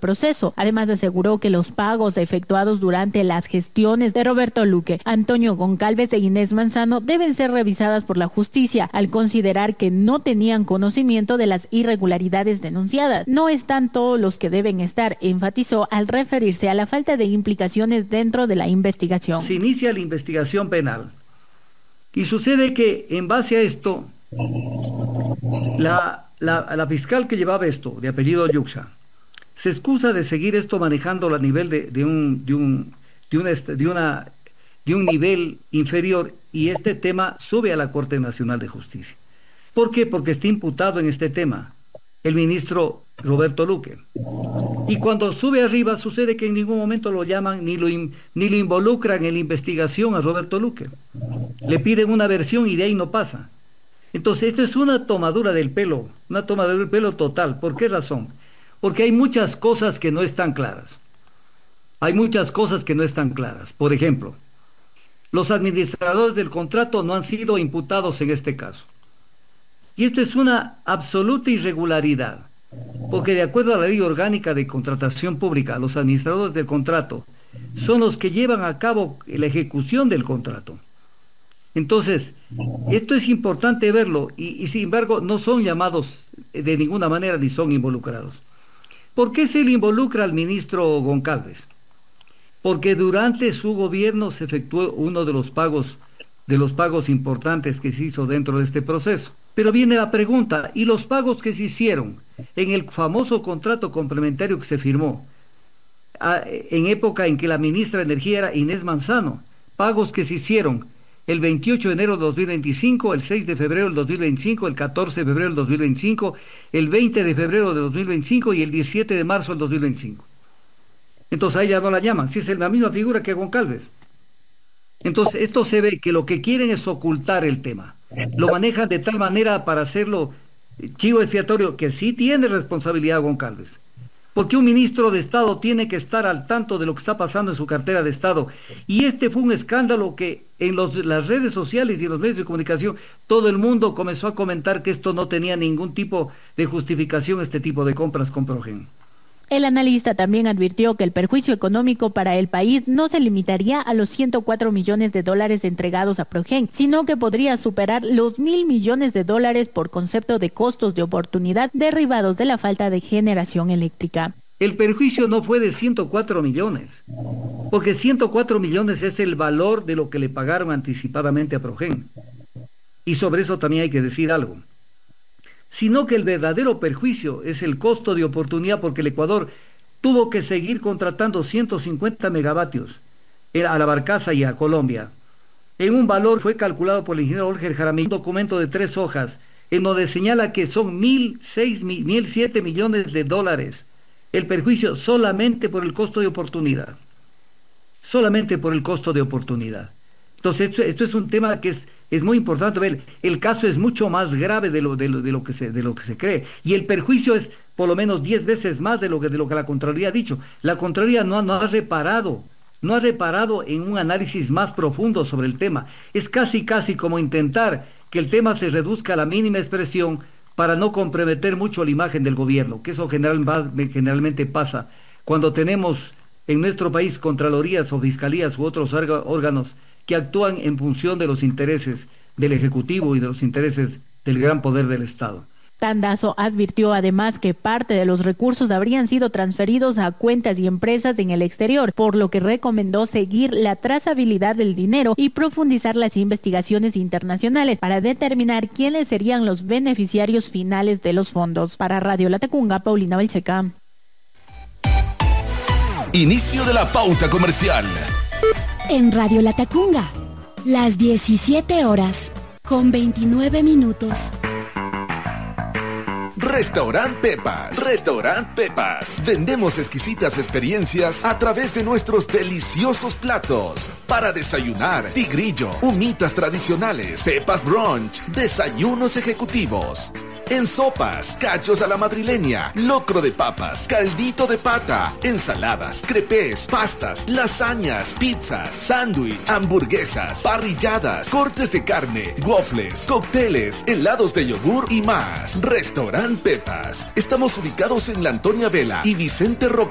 proceso. Además, aseguró que los pagos efectuados durante las gestiones de Roberto Luque, Antonio Goncalves e Inés Manzano deben ser revisadas por la justicia, al considerar que no tenían conocimiento de las irregularidades denunciadas. No están todos los que deben estar, enfatizó al referirse a la falta de implicaciones dentro de la investigación. Se inicia la investigación penal y sucede que en base a esto, la fiscal que llevaba esto, de apellido Yuxa, se excusa de seguir esto manejándolo a nivel de un nivel inferior, y este tema sube a la Corte Nacional de Justicia. ¿Por qué? Porque está imputado en este tema el ministro Roberto Luque. Y cuando sube arriba sucede que en ningún momento lo llaman ni lo involucran en la investigación a Roberto Luque. Le piden una versión y de ahí no pasa. Entonces esto es una tomadura del pelo total. ¿Por qué razón? Porque hay muchas cosas que no están claras. Por ejemplo, los administradores del contrato no han sido imputados en este caso. Y esto es una absoluta irregularidad, porque de acuerdo a la Ley Orgánica de Contratación Pública, los administradores del contrato son los que llevan a cabo la ejecución del contrato. Entonces, esto es importante verlo y sin embargo no son llamados de ninguna manera ni son involucrados. ¿Por qué se le involucra al ministro Goncalves? Porque durante su gobierno se efectuó uno de los pagos importantes que se hizo dentro de este proceso. Pero viene la pregunta, ¿y los pagos que se hicieron en el famoso contrato complementario que se firmó en época en que la ministra de Energía era Inés Manzano? Pagos que se hicieron el 28 de enero de 2025, el 6 de febrero del 2025, el 14 de febrero del 2025, el 20 de febrero de 2025 y el 17 de marzo del 2025. Entonces a ella no la llaman, si es la misma figura que Goncalves. Entonces esto se ve que lo que quieren es ocultar el tema. Lo manejan de tal manera para hacerlo chivo expiatorio, que sí tiene responsabilidad Goncalves. Porque un ministro de Estado tiene que estar al tanto de lo que está pasando en su cartera de Estado. Y este fue un escándalo que en las redes sociales y en los medios de comunicación todo el mundo comenzó a comentar que esto no tenía ningún tipo de justificación, este tipo de compras con Progen. El analista también advirtió que el perjuicio económico para el país no se limitaría a los 104 millones de dólares entregados a Progen, sino que podría superar los 1.000 millones de dólares por concepto de costos de oportunidad derivados de la falta de generación eléctrica. El perjuicio no fue de 104 millones, porque 104 millones es el valor de lo que le pagaron anticipadamente a Progen. Y sobre eso también hay que decir algo. Sino que el verdadero perjuicio es el costo de oportunidad, porque el Ecuador tuvo que seguir contratando 150 megavatios a la Barcaza y a Colombia. En un valor fue calculado por el ingeniero Olger Jaramillo, un documento de 3 hojas, en donde señala que son 1.007 millones de dólares el perjuicio solamente por el costo de oportunidad. Solamente por el costo de oportunidad. Entonces esto es un tema que es muy importante ver. El caso es mucho más grave de lo que se cree. Y el perjuicio es por lo menos 10 veces más de lo que la Contraloría ha dicho. La Contraloría no ha reparado en un análisis más profundo sobre el tema. Es casi como intentar que el tema se reduzca a la mínima expresión para no comprometer mucho la imagen del gobierno, que eso generalmente pasa cuando tenemos en nuestro país contralorías o fiscalías u otros órganos que actúan en función de los intereses del Ejecutivo y de los intereses del gran poder del Estado. Tandazo advirtió además que parte de los recursos habrían sido transferidos a cuentas y empresas en el exterior, por lo que recomendó seguir la trazabilidad del dinero y profundizar las investigaciones internacionales para determinar quiénes serían los beneficiarios finales de los fondos. Para Radio Latacunga, Paulina Balcheca. Inicio de la pauta comercial. En Radio Latacunga, las 17 horas con 29 minutos. Restaurant Pepas. Vendemos exquisitas experiencias a través de nuestros deliciosos platos. Para desayunar, tigrillo, humitas tradicionales, Pepas Brunch, desayunos ejecutivos. En sopas, cachos a la madrileña, locro de papas, caldito de pata, ensaladas, crepes, pastas, lasañas, pizzas, sándwich, hamburguesas, parrilladas, cortes de carne, waffles, cócteles, helados de yogur y más. Restaurant Pepas. Estamos ubicados en la Antonia Vela y Vicente Roque.